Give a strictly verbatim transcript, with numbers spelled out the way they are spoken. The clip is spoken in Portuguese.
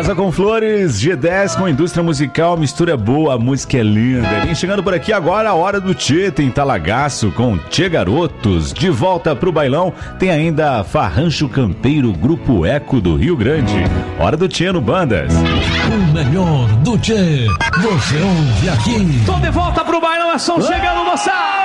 Casa com Flores, G dez com indústria musical, mistura boa, a música é linda. Vem chegando por aqui agora a hora do Tchê, tem Talagaço com Tchê Garotos. De volta pro bailão, tem ainda Farrancho Campeiro, Grupo Eco do Rio Grande. Hora do Tchê no Bandas. O melhor do Tchê, você ouve aqui. Tô de volta pro bailão, é som chegando, moçada!